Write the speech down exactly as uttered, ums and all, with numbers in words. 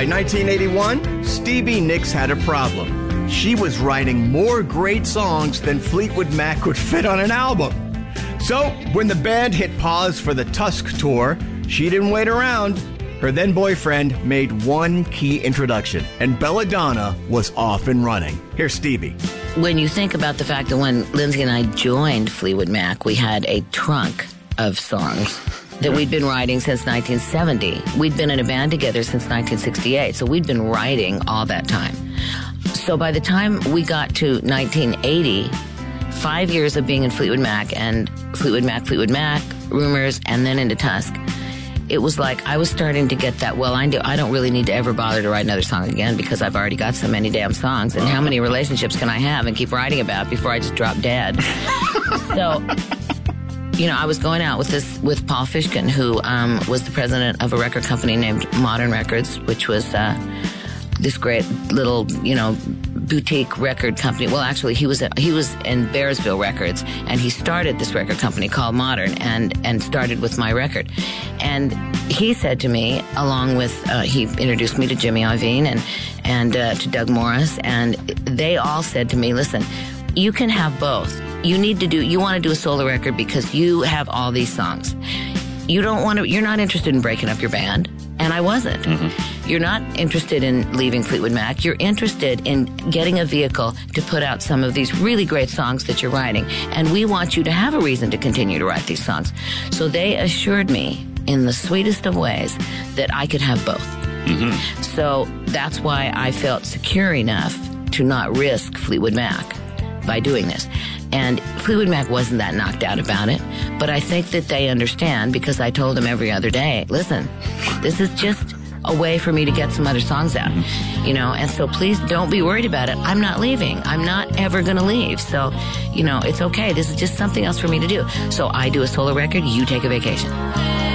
by nineteen eighty-one, Stevie Nicks had a problem. She was writing more great songs than Fleetwood Mac would fit on an album. So, when the band hit pause for the Tusk tour, she didn't wait around. Her then-boyfriend made one key introduction, and Belladonna was off and running. Here's Stevie. When you think about the fact that when Lindsay and I joined Fleetwood Mac, we had a trunk of songs that we'd been writing since nineteen seventy. We'd been in a band together since nineteen sixty-eight, so we'd been writing all that time. So by the time we got to nineteen eighty, five years of being in Fleetwood Mac and Fleetwood Mac, Fleetwood Mac, Rumors, and then into Tusk, it was like I was starting to get that, well, I, do, I don't really need to ever bother to write another song again because I've already got so many damn songs. And how many relationships can I have and keep writing about before I just drop dead? So, you know, I was going out with this with Paul Fishkin, who um, was the president of a record company named Modern Records, which was uh, this great little, you know, boutique record company. Well, actually, he was a, he was in Bearsville Records, and he started this record company called Modern, and and started with my record. And he said to me, along with uh, he introduced me to Jimmy Iovine and and uh, to Doug Morris, and they all said to me, "Listen, you can have both. You need to do. You want to do a solo record because you have all these songs. You don't want to. You're not interested in breaking up your band." And I wasn't. Mm-hmm. You're not interested in leaving Fleetwood Mac. You're interested in getting a vehicle to put out some of these really great songs that you're writing. And we want you to have a reason to continue to write these songs. So they assured me in the sweetest of ways that I could have both. Mm-hmm. So that's why I felt secure enough to not risk Fleetwood Mac by doing this. And Fleetwood Mac wasn't that knocked out about it, but I think that they understand because I told them every other day, listen, this is just a way for me to get some other songs out, you know, and so please don't be worried about it. I'm not leaving. I'm not ever going to leave. So, you know, it's okay. This is just something else for me to do. So I do a solo record, you take a vacation.